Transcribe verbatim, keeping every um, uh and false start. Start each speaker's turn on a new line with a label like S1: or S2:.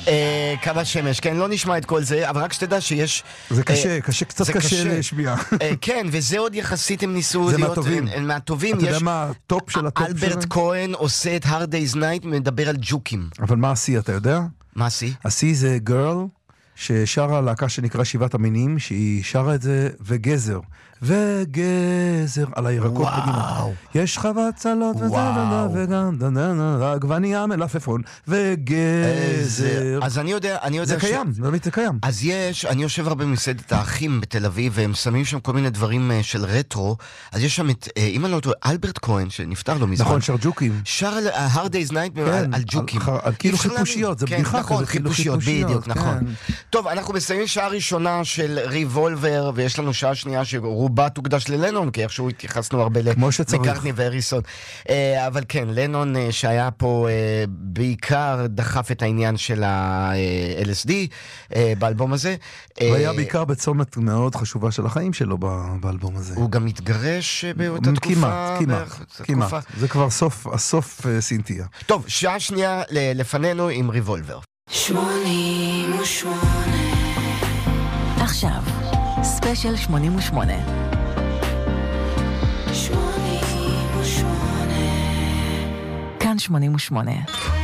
S1: קו השמש, כן, לא נשמע את כל זה, אבל רק שתדע שיש...
S2: זה קשה, קשה, קצת קשה להשמיע.
S1: כן, וזה עוד יחסית הם ניסו
S2: זה
S1: להיות...
S2: מהטובים.
S1: הם מהטובים.
S2: אתה יודע מה הטופ של הטופ שלהם?
S1: אלברט כהן עושה את Hard Day's Night, מדבר על ג'וקים.
S2: אבל מה השיא, אתה יודע?
S1: מה השיא?
S2: השיא זה גרל, ששרה להקה שנקרא שבעת המינים, שהיא שרה את זה, וגזר. וגזר על הירקות בגינה. יש חוות צלות וגם עגבנייה מלפפון וגזר.
S1: אז אני יודע, אני יודע
S2: זה קיים, זה קיים.
S1: אז יש, אני יושב הרבה במסעדת האחים בתל אביב, והם שמים שם כל מיני דברים של רטרו, אז יש שם את, אם אני לא טועה, אלברט כהן, שנפטר לו מזמן.
S2: נכון, שר ג'וקים.
S1: שר על Hard Day's Night על ג'וקים.
S2: על כאילו חיפושיות, זה בדיחה.
S1: נכון, חיפושיות, בדיוק, נכון. טוב, אנחנו מסיימים שעה ראשונה של ריבולבר, ויש לנו שעה שנייה שרובה תוקדש ללנון, כי איכשהו התייחסנו הרבה למקרטני והריסון. אבל כן, לנון שהיה פה בעיקר דחף את העניין של ה-אל אס די באלבום הזה.
S2: הוא היה בעיקר בצומת מאוד חשובה של החיים שלו באלבום הזה.
S1: הוא גם התגרש באותה תקופה.
S2: כמעט, כמעט, כמעט. זה כבר סוף, הסוף סינטיה.
S1: טוב, שעה שנייה לפנינו עם ריבולבר.
S3: שמונים ושמונה עכשיו, ספיישל שמונים ושמונה. שמונים ושמונה כאן שמונים ושמונה.